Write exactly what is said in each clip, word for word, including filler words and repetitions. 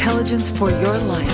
Intelligence for your life.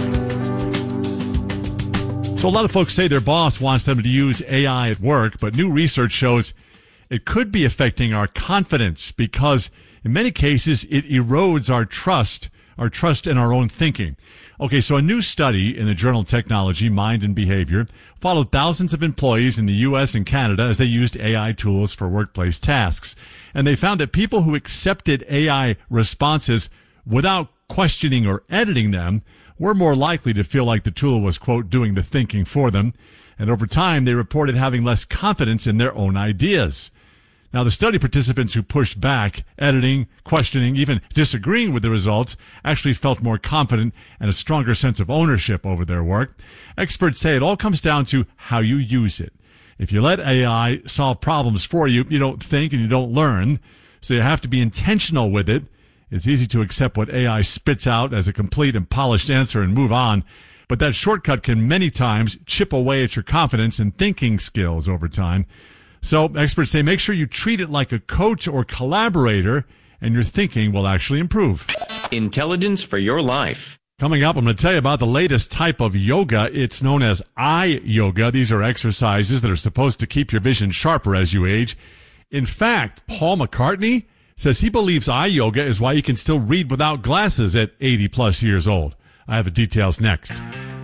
So a lot of folks say their boss wants them to use A I at work, but new research shows it could be affecting our confidence because in many cases it erodes our trust, our trust in our own thinking. Okay, so a new study in the journal Technology, Mind and Behavior followed thousands of employees in the U S and Canada as they used A I tools for workplace tasks. And they found that people who accepted A I responses without questioning or editing them were more likely to feel like the tool was, quote, doing the thinking for them. And over time, they reported having less confidence in their own ideas. Now, the study participants who pushed back, editing, questioning, even disagreeing with the results, actually felt more confident and a stronger sense of ownership over their work. Experts say it all comes down to how you use it. If you let A I solve problems for you, you don't think and you don't learn. So you have to be intentional with it. It's easy to accept what A I spits out as a complete and polished answer and move on. But that shortcut can many times chip away at your confidence and thinking skills over time. So experts say make sure you treat it like a coach or collaborator and your thinking will actually improve. Intelligence for your life. Coming up, I'm going to tell you about the latest type of yoga. It's known as eye yoga. These are exercises that are supposed to keep your vision sharper as you age. In fact, Paul McCartney says he believes eye yoga is why he can still read without glasses at eighty plus years old. I have the details next.